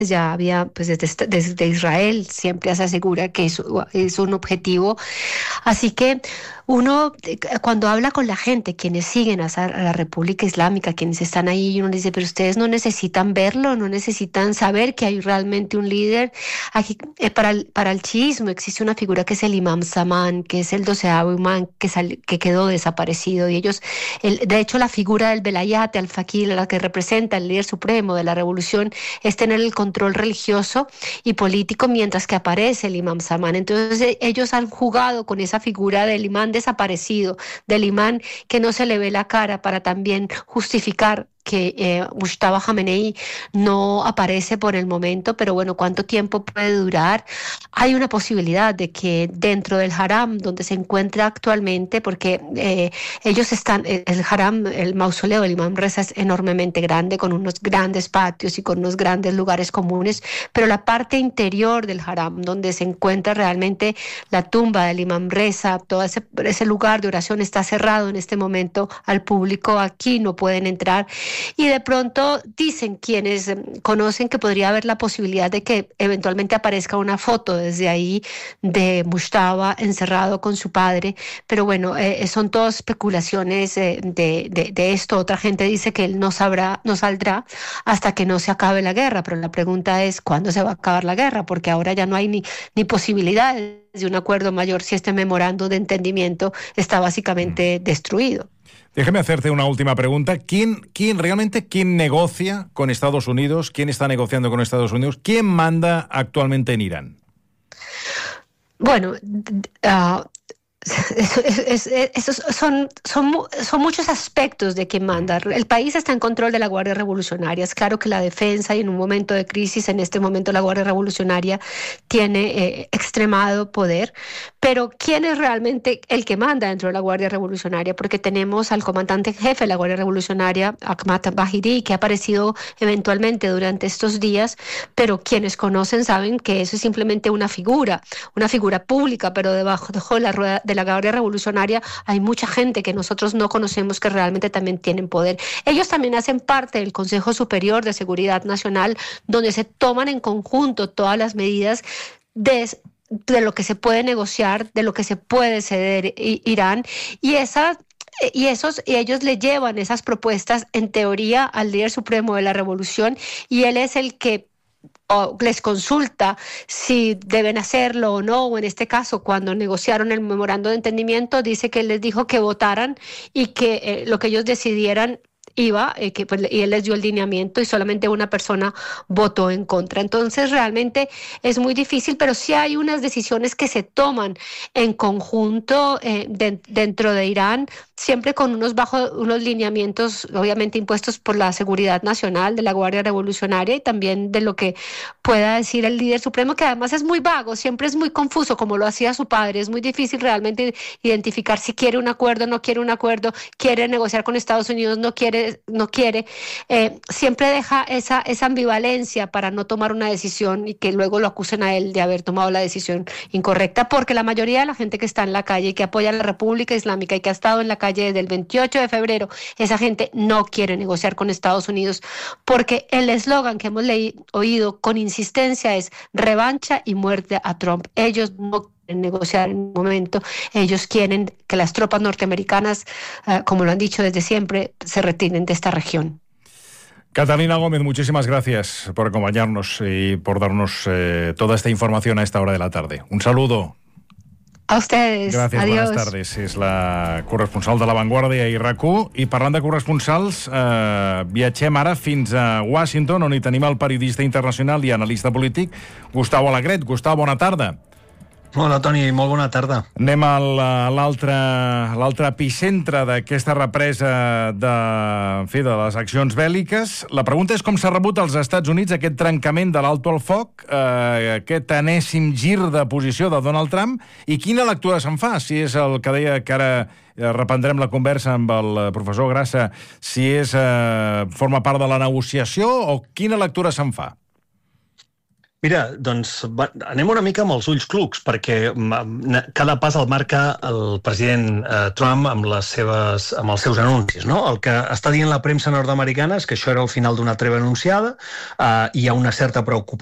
ya había, pues desde Israel siempre se asegura que eso es un objetivo. Así que uno, cuando habla con la gente, quienes siguen a la República Islámica, quienes están ahí, uno dice, pero ustedes no necesitan verlo, no necesitan saber que hay realmente un líder. Aquí, para el chiismo existe una figura que es el Imam Zaman, que es el 12º imán que quedó desaparecido. Y ellos, de hecho, la figura del Velayat al-Faqih, la que representa el líder supremo de la revolución, es tener el control religioso y político mientras que aparece el Imam Zaman. Entonces ellos han jugado con esa figura del imán desaparecido, del imán que no se le ve la cara, para también justificar que Mujtaba Khamenei no aparece por el momento, pero bueno, ¿cuánto tiempo puede durar? Hay una posibilidad de que dentro del haram donde se encuentra actualmente, porque ellos están, el haram, el mausoleo del Imam Reza es enormemente grande, con unos grandes patios y con unos grandes lugares comunes, pero la parte interior del haram, donde se encuentra realmente la tumba del Imam Reza, todo ese lugar de oración está cerrado en este momento al público, aquí no pueden entrar. Y de pronto dicen quienes conocen que podría haber la posibilidad de que eventualmente aparezca una foto desde ahí de encerrado con su padre, pero bueno, son todas especulaciones de esto. Otra gente dice que él no saldrá hasta que no se acabe la guerra, pero la pregunta es ¿cuándo se va a acabar la guerra? Porque ahora ya no hay ni posibilidades de un acuerdo mayor si este memorando de entendimiento está básicamente destruido. Déjame hacerte una última pregunta. ¿Quién negocia con Estados Unidos? ¿Quién está negociando con Estados Unidos? ¿Quién manda actualmente en Irán? Bueno, son muchos aspectos de quien manda. El país está en control de la Guardia Revolucionaria. Es claro que la defensa, y en un momento de crisis, en este momento la Guardia Revolucionaria tiene extremado poder. Pero ¿quién es realmente el que manda dentro de la Guardia Revolucionaria? Porque tenemos al comandante jefe de la Guardia Revolucionaria, Ahmad Bahiri, que ha aparecido eventualmente durante estos días, pero quienes conocen saben que eso es simplemente una figura pública, pero debajo de la rueda de la Guardia Revolucionaria hay mucha gente que nosotros no conocemos que realmente también tienen poder. Ellos también hacen parte del Consejo Superior de Seguridad Nacional, donde se toman en conjunto todas las medidas de lo que se puede negociar, de lo que se puede ceder Irán, y ellos le llevan esas propuestas en teoría al líder supremo de la revolución, y él es el que les consulta si deben hacerlo o no, o en este caso cuando negociaron el memorando de entendimiento dice que él les dijo que votaran y que lo que ellos decidieran iba, y él les dio el lineamiento y solamente una persona votó en contra. Entonces realmente es muy difícil, pero sí hay unas decisiones que se toman en conjunto dentro de Irán, siempre con unos lineamientos obviamente impuestos por la seguridad nacional de la Guardia Revolucionaria y también de lo que pueda decir el líder supremo, que además es muy vago, siempre es muy confuso, como lo hacía su padre. Es muy difícil realmente identificar si quiere un acuerdo, no quiere un acuerdo, quiere negociar con Estados Unidos, no quiere. Siempre deja esa ambivalencia para no tomar una decisión y que luego lo acusen a él de haber tomado la decisión incorrecta, porque la mayoría de la gente que está en la calle y que apoya a la República Islámica y que ha estado en la calle desde el 28 de febrero, esa gente no quiere negociar con Estados Unidos, porque el eslogan que hemos oído con insistencia es revancha y muerte a Trump. Ellos no quieren negociar en un momento, ellos quieren que las tropas norteamericanas, como lo han dicho desde siempre, se retiren de esta región. Catalina Gómez, muchísimas gracias por acompañarnos y por darnos toda esta información a esta hora de la tarde. Un saludo. A ustedes. Gràcies, Adiós. buenas tardes. És la corresponsal de La Vanguardia i RAC1. I parlant de corresponsals, viatgem ara fins a Washington, on hi tenim el periodista internacional i analista polític, Gustavo Alegret. Gustavo, bona tarda. Hola, Toni, molt bona tarda. Anem a l'altre epicentre d'aquesta represa de les accions bèl·liques. La pregunta és com s'ha rebut als Estats Units aquest trencament de l'alto al foc, aquest enèsim gir de posició de Donald Trump, i quina lectura se'n fa? Si és el que deia que ara reprendrem la conversa amb el professor Grassa, si forma part de la negociació o quina lectura se'n fa? Mira, doncs anem una mica amb els ulls clucs, perquè cada pas el marca el president Trump amb els seus anuncis, no? El que està dient la premsa nord-americana és que això era el final d'una treva anunciada, hi ha una certa preocupació